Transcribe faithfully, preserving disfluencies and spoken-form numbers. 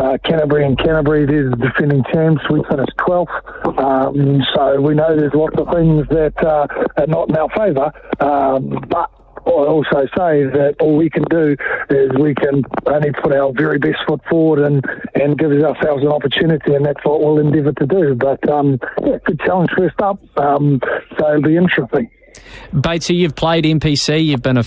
uh, Canterbury and Canterbury, they're the defending champs. We finished twelfth, um, so we know there's lots of things that uh, are not in our favour, um, but I also say that all we can do is we can only put our very best foot forward and, and give ourselves an opportunity, and that's what we'll endeavour to do. But um, yeah, good challenge first up, um, so it'll be interesting. Batesy, you've played N P C, you've been a